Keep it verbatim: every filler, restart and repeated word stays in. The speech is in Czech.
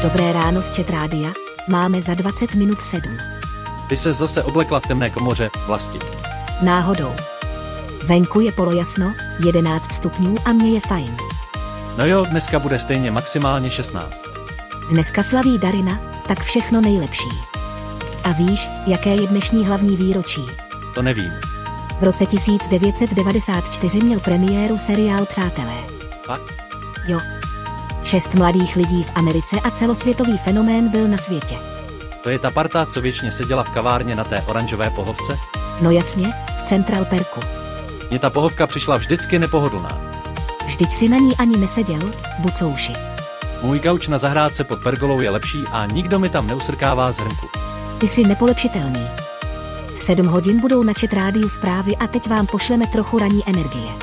Dobré ráno z Chat Rádia, máme za dvacet minut sedm. Ty se zase oblekla v temné komoře, Vlasti. Náhodou. Venku je polojasno, jedenáct stupňů a mně je fajn. No jo, dneska bude stejně maximálně šestnáct. Dneska slaví Darina, tak všechno nejlepší. A víš, jaké je dnešní hlavní výročí? To nevím. V roce tisíc devět set devadesát čtyři měl premiéru seriál Přátelé. Fakt? Jo. Šest mladých lidí v Americe a celosvětový fenomén byl na světě. To je ta parta, co věčně seděla v kavárně na té oranžové pohovce? No jasně, v Central Perku. Mně ta pohovka přišla vždycky nepohodlná. Vždyť si na ní ani neseděl, bucouši. Můj gauč na zahrádce pod pergolou je lepší a nikdo mi tam neusrkává z hrnku. Ty jsi nepolepšitelný. Sedm hodin budou na Chat Rádiu zprávy a teď vám pošleme trochu ranní energie.